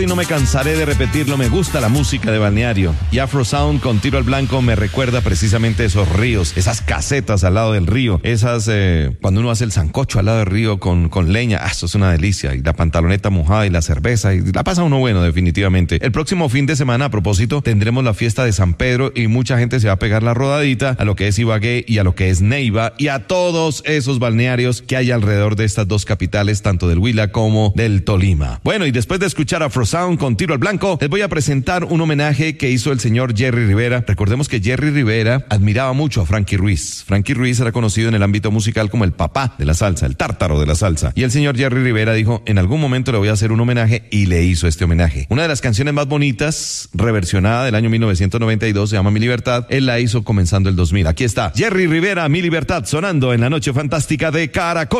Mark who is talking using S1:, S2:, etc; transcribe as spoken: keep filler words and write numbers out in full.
S1: Y no me cansaré de repetirlo, me gusta la música de balneario. Y Afro Sound con Tiro al Blanco me recuerda precisamente esos ríos, esas casetas al lado del río, esas, eh, cuando uno hace el sancocho al lado del río con, con leña, ah, eso es una delicia. Y la pantaloneta mojada y la cerveza, y la pasa uno bueno definitivamente. El próximo fin de semana, a propósito, tendremos la fiesta de San Pedro y mucha gente se va a pegar la rodadita a lo que es Ibagué y a lo que es Neiva y a todos esos balnearios que hay alrededor de estas dos capitales, tanto del Huila como del Tolima. Bueno, y después de escuchar Afro Sound con Tiro al Blanco, les voy a presentar un homenaje que hizo el señor Jerry Rivera. Recordemos que Jerry Rivera admiraba mucho a Frankie Ruiz. Frankie Ruiz era conocido en el ámbito musical como el papá de la salsa, el tártaro de la salsa. Y el señor Jerry Rivera dijo, en algún momento le voy a hacer un homenaje, y le hizo este homenaje. Una de las canciones más bonitas, reversionada del año mil novecientos noventa y dos, se llama Mi Libertad. Él la hizo comenzando el dos mil. Aquí está Jerry Rivera, Mi Libertad, sonando en la noche fantástica de Caracol.